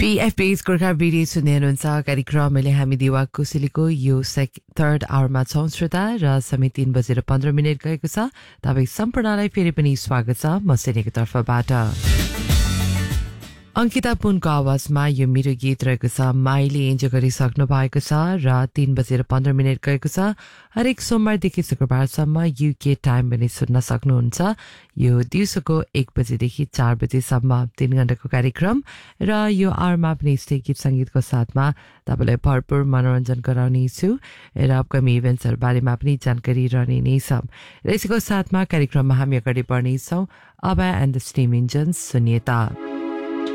PFP's Gorkha video सुन्दै हुनुहुन्छ कार्यक्रम मैले हामी दिवा कुसिलीको यो थर्ड आवरमा छौं श्रोता र समय 3:15 गएको छ तपाईं सम्पूर्णलाई फेरि पनि स्वागत छ म सेनेको तर्फबाट अंकिता पुनको आवाजमा यो मेरो गीत रहेको छ माइले एन्जोय गरिसक्नु भएको छ र 3:15 गएको छ हरेक सोमबारदेखि शुक्रबारसम्म युके टाइम पनि सुन्न सक्नुहुन्छ यो दिउँसोको 1 बजेदेखि 4 बजेसम्म 3 घण्टाको कार्यक्रम र यो आवरमा पनि यस्तै गीत संगीतको साथमा तपाईलाई भरपूर मनोरञ्जन गराउने छु र अपकमिङ इभेन्ट्सहरु बारेमा पनि जानकारी रहने नै छ र यसको साथमा कार्यक्रममा हामी अगाडि बढ्ने छौं अबा एन्ड द स्टीम इन्जिन्स सुनिएता